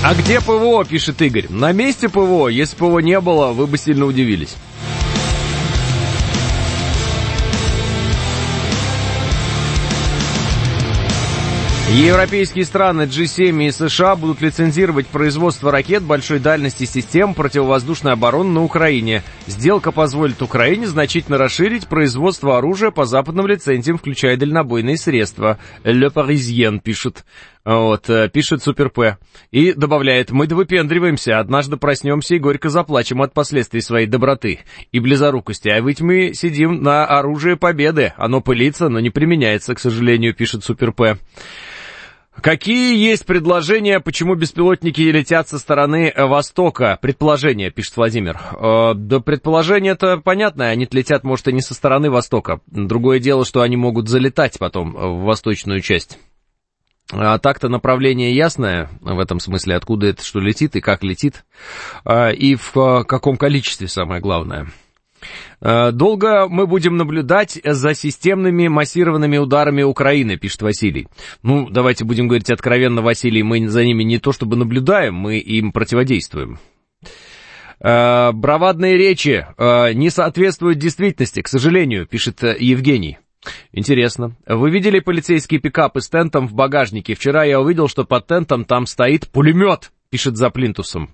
А где ПВО, пишет Игорь. На месте ПВО. Если ПВО не было, вы бы сильно удивились. Европейские страны G7 и США будут лицензировать производство ракет большой дальности систем противовоздушной обороны на Украине. Сделка позволит Украине значительно расширить производство оружия по западным лицензиям, включая дальнобойные средства. Le Parisien пишет. Пишет Супер П. И добавляет: мы довыпендриваемся, однажды проснемся и горько заплачем от последствий своей доброты и близорукости. А ведь мы сидим на оружии победы. Оно пылится, но не применяется, к сожалению, пишет Супер П. Какие есть предложения, почему беспилотники летят со стороны востока? Предположение, пишет Владимир. Да, предположение-то понятное, они летят, может, и не со стороны востока. Другое дело, что они могут залетать потом в восточную часть. А так-то направление ясное в этом смысле, откуда это что летит и как летит, и в каком количестве, самое главное. Долго мы будем наблюдать за системными массированными ударами Украины, пишет Василий. Ну, давайте будем говорить откровенно, Василий, мы за ними не то чтобы наблюдаем, мы им противодействуем. Бравадные речи не соответствуют действительности, к сожалению, пишет Евгений. Интересно. Вы видели полицейские пикапы с тентом в багажнике? Вчера я увидел, что под тентом там стоит пулемет, пишет за плинтусом.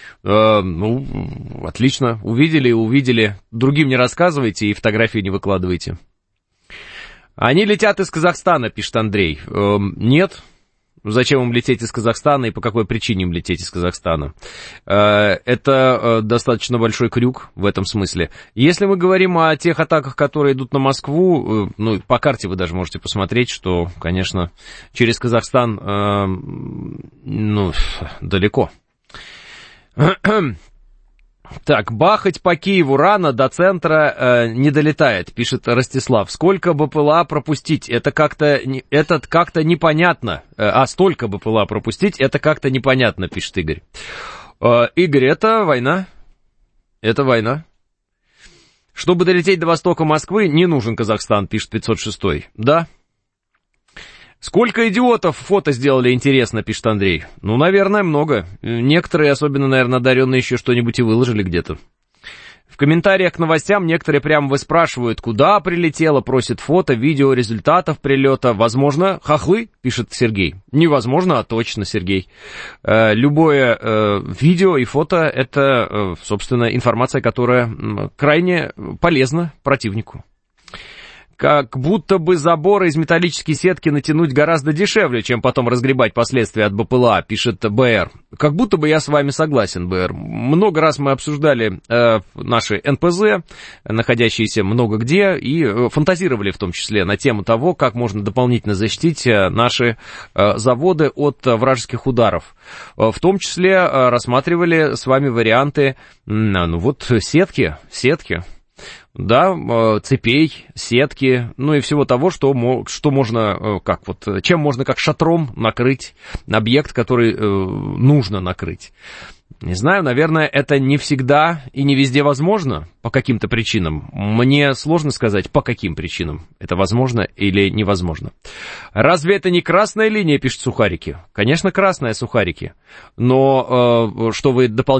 Отлично. Увидели. Другим не рассказывайте и фотографии не выкладывайте. Они летят из Казахстана, пишет Андрей. Нет. Зачем им лететь из Казахстана и по какой причине им лететь из Казахстана? Это достаточно большой крюк в этом смысле. Если мы говорим о тех атаках, которые идут на Москву, по карте вы даже можете посмотреть, что, конечно, через Казахстан, далеко. Так, бахать по Киеву рано, до центра не долетает, пишет Ростислав. Сколько БПЛА пропустить? Это как-то непонятно. Столько БПЛА пропустить, это как-то непонятно, пишет Игорь. Игорь, это война. Это война. Чтобы долететь до востока Москвы, не нужен Казахстан, пишет 506. Да. Сколько идиотов фото сделали, интересно, пишет Андрей. Наверное, много. Некоторые, особенно, наверное, одаренные, еще что-нибудь и выложили где-то. В комментариях к новостям некоторые прямо выспрашивают, куда прилетело, просят фото, видео результатов прилета. Возможно, хохлы, пишет Сергей. Невозможно, а точно, Сергей. Любое видео и фото — это, собственно, информация, которая крайне полезна противнику. Как будто бы заборы из металлической сетки натянуть гораздо дешевле, чем потом разгребать последствия от БПЛА, пишет БР. Как будто бы я с вами согласен, БР. Много раз мы обсуждали наши НПЗ, находящиеся много где, и фантазировали в том числе на тему того, как можно дополнительно защитить наши заводы от вражеских ударов. В том числе рассматривали с вами варианты, сетки. Да, цепей, сетки, и всего того, что можно, чем можно как шатром накрыть объект, который нужно накрыть. Не знаю, наверное, это не всегда и не везде возможно по каким-то причинам. Мне сложно сказать, по каким причинам это возможно или невозможно. Разве это не красная линия, пишет Сухарики? Конечно, красная, Сухарики. Но что вы дополнительно